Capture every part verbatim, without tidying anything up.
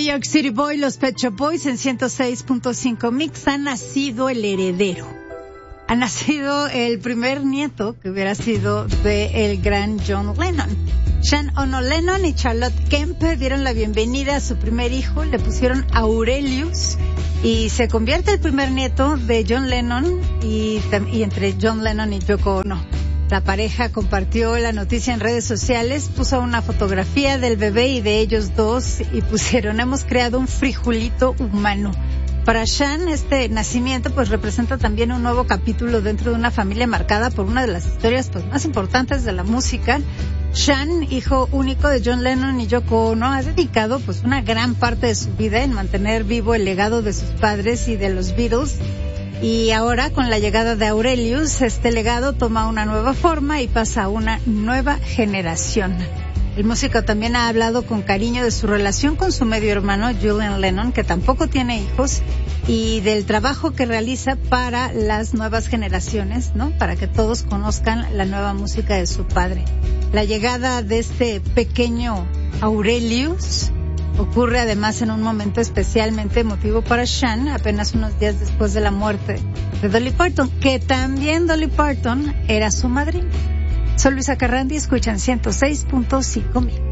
York City Boy, los Pet Shop Boys en ciento seis punto cinco Mix. Ha nacido el heredero. Ha nacido el primer nieto que hubiera sido de el gran John Lennon. Sean Ono Lennon y Charlotte Kemp dieron la bienvenida a su primer hijo, le pusieron Aurelius y se convierte el primer nieto de John Lennon y, y entre John Lennon y Yoko Ono. La pareja compartió la noticia en redes sociales, puso una fotografía del bebé y de ellos dos y pusieron: hemos creado un frijolito humano. Para Sean, este nacimiento pues representa también un nuevo capítulo dentro de una familia marcada por una de las historias pues más importantes de la música. Sean, hijo único de John Lennon y Yoko Ono, ha dedicado pues una gran parte de su vida en mantener vivo el legado de sus padres y de los Beatles. Y ahora, con la llegada de Aurelius, este legado toma una nueva forma y pasa a una nueva generación. El músico también ha hablado con cariño de su relación con su medio hermano Julian Lennon, que tampoco tiene hijos, y del trabajo que realiza para las nuevas generaciones, ¿no? Para que todos conozcan la nueva música de su padre. La llegada de este pequeño Aurelius ocurre además en un momento especialmente emotivo para Sean, apenas unos días después de la muerte de Dolly Parton, que también Dolly Parton era su madrina. Soy Luisa Carrandi, escuchan ciento seis punto cinco Mix.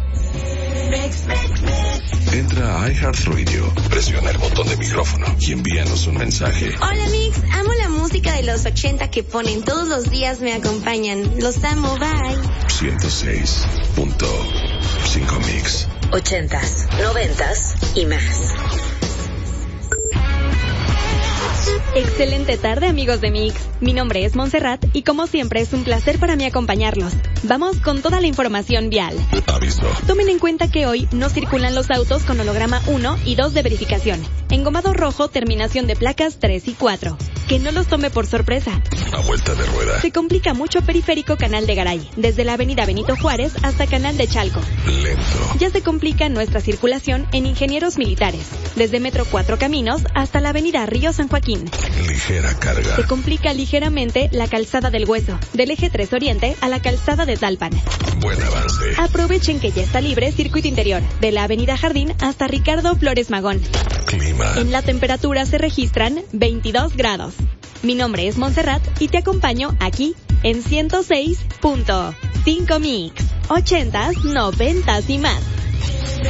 Entra a iHeartRadio, presiona el botón de micrófono y envíanos un mensaje. Hola Mix, amo la música de los ochenta que ponen todos los días, me acompañan. Los amo, bye. ciento seis punto cinco Mix. Ochentas, noventas y más. Excelente tarde, amigos de Mix. Mi nombre es Montserrat y como siempre es un placer para mí acompañarlos. Vamos con toda la información vial. Aviso. Tomen en cuenta que hoy no circulan los autos con holograma uno y dos de verificación. Engomado rojo, terminación de placas tres y cuatro. Que no los tome por sorpresa. A vuelta de rueda. Se complica mucho periférico Canal de Garay, desde la avenida Benito Juárez hasta Canal de Chalco. Lento. Ya se complica nuestra circulación en Ingenieros Militares, desde Metro Cuatro Caminos hasta la avenida Río San Joaquín. Ligera carga. Se complica ligeramente la calzada del Hueso, del eje tres Oriente a la calzada de Tlalpan. Buen avance. Aprovechen que ya está libre circuito interior, de la avenida Jardín hasta Ricardo Flores Magón. Clima. En la temperatura se registran veintidós grados. Mi nombre es Montserrat y te acompaño aquí en ciento seis punto cinco Mix. Ochentas, noventas y más.